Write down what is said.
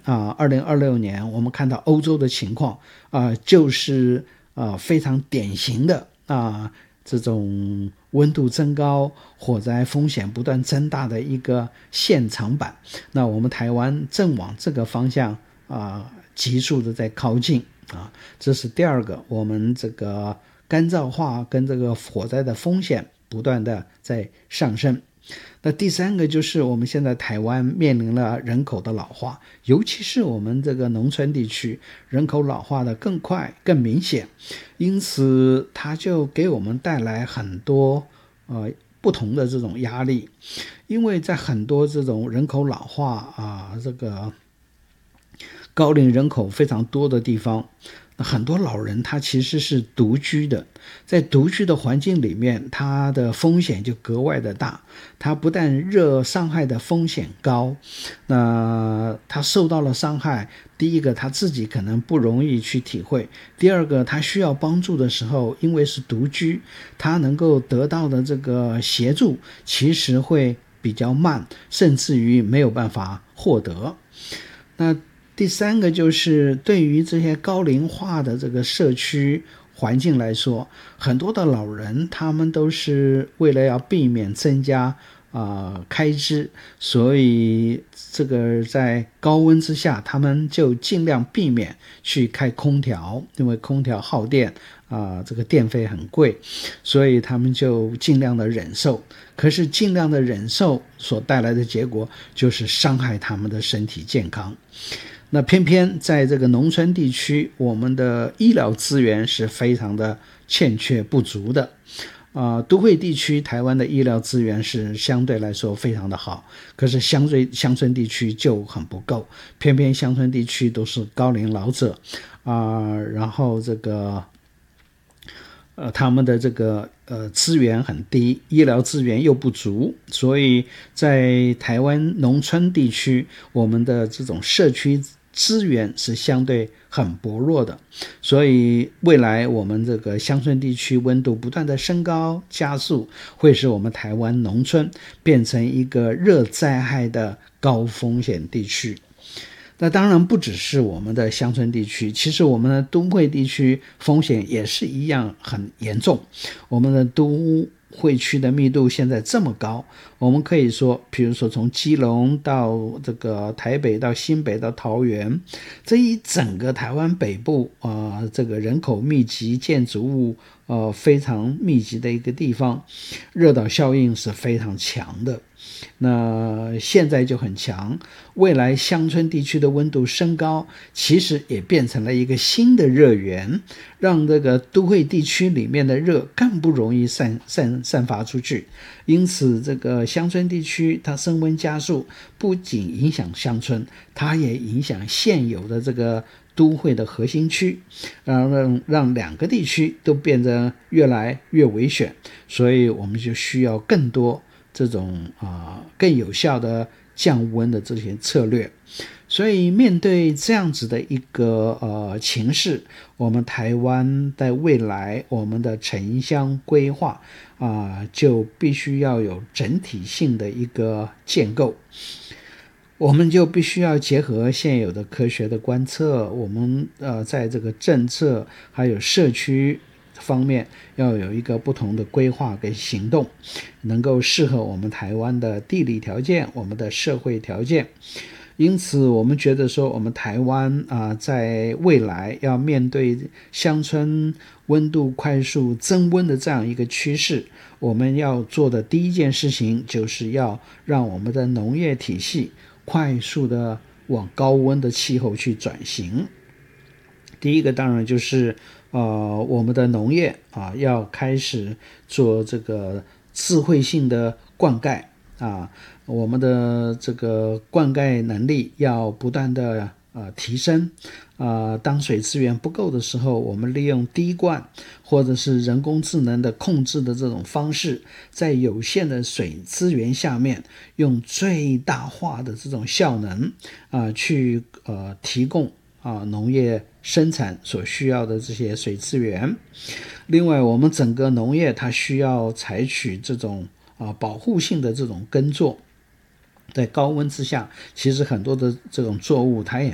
2026年我们看到欧洲的情况就是非常典型的这种温度增高、火灾风险不断增大的一个现场版。那我们台湾正往这个方向急速的在靠近这是第二个，我们这个干燥化跟这个火灾的风险不断的在上升。那第三个就是我们现在台湾面临了人口的老化，尤其是我们这个农村地区人口老化的更快更明显，因此它就给我们带来很多不同的这种压力。因为在很多这种人口老化这个高龄人口非常多的地方，很多老人他其实是独居的，在独居的环境里面，他的风险就格外的大。他不但热伤害的风险高，那他受到了伤害，第一个他自己可能不容易去体会，第二个他需要帮助的时候，因为是独居，他能够得到的这个协助其实会比较慢，甚至于没有办法获得。那第三个就是对于这些高龄化的这个社区环境来说，很多的老人他们都是为了要避免增加开支，所以这个在高温之下他们就尽量避免去开空调，因为空调耗电这个电费很贵，所以他们就尽量的忍受。可是尽量的忍受所带来的结果就是伤害他们的身体健康。那偏偏在这个农村地区，我们的医疗资源是非常的欠缺不足的。都会地区台湾的医疗资源是相对来说非常的好，可是乡村地区就很不够，偏偏乡村地区都是高龄老者然后这个他们的这个资源很低，医疗资源又不足，所以在台湾农村地区，我们的这种社区资源是相对很薄弱的，所以未来我们这个乡村地区温度不断的升高加速，会使我们台湾农村变成一个热灾害的高风险地区。那当然不只是我们的乡村地区，其实我们的都会地区风险也是一样很严重。我们的都会区的密度现在这么高，我们可以说比如说从基隆到这个台北到新北到桃园，这一整个台湾北部这个人口密集建筑物非常密集的一个地方，热岛效应是非常强的。那现在就很强，未来乡村地区的温度升高，其实也变成了一个新的热源，让这个都会地区里面的热更不容易散发出去。因此这个乡村地区它升温加速，不仅影响乡村，它也影响现有的这个都会的核心区，让两个地区都变得越来越危险。所以我们就需要更多这种更有效的降温的这些策略。所以面对这样子的一个情势，我们台湾在未来我们的城乡规划就必须要有整体性的一个建构。我们就必须要结合现有的科学的观测，我们在这个政策还有社区方面要有一个不同的规划跟行动，能够适合我们台湾的地理条件，我们的社会条件。因此我们觉得说我们台湾在未来要面对乡村温度快速增温的这样一个趋势，我们要做的第一件事情就是要让我们的农业体系快速的往高温的气候去转型。第一个当然就是我们的农业要开始做这个智慧性的灌溉我们的这个灌溉能力要不断的提升当水资源不够的时候，我们利用滴灌或者是人工智能的控制的这种方式，在有限的水资源下面，用最大化的这种效能去提供农业生产所需要的这些水资源。另外我们整个农业它需要采取这种保护性的这种耕作，在高温之下，其实很多的这种作物它也